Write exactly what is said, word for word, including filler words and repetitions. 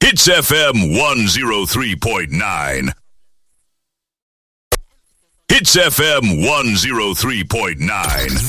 Hits F M one oh three point nine. Hits F M one oh three point nine.